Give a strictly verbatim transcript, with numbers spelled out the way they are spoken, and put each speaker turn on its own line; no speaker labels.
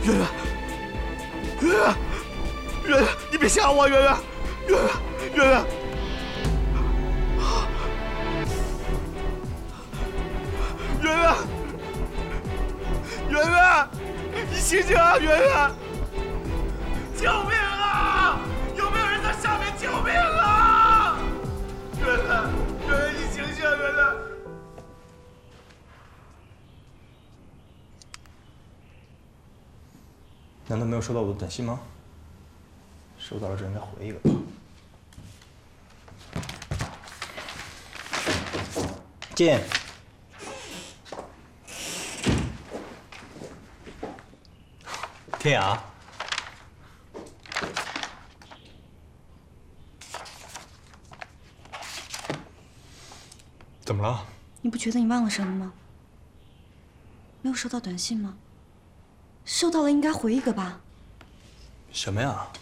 圆圆，圆圆，圆圆，你别吓我，圆圆，圆圆，圆圆，圆圆，圆圆，你醒醒啊，圆圆！救命啊！有没有人在上面？救命啊！圆圆，圆圆，你醒醒，圆圆！
难道没有收到我的短信吗？收到了就应该回一个吧。进。天雅。怎么了？
你不觉得你忘了什么吗？没有收到短信吗？收到了应该回一个吧。
什么呀？